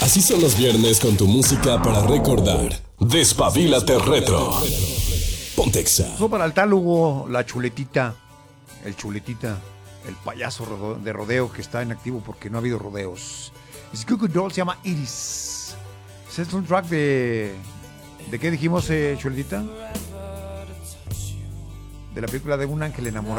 Así son los viernes con tu música para recordar. Despabilate retro. Pontexa. Eso para el talugo, la chuletita, el chuletita, el payaso de rodeo que está en activo porque no ha habido rodeos. Es Goo Goo Dolls, se llama Iris. Es un track de qué dijimos, chuletita? De la película de Un Ángel Enamorado.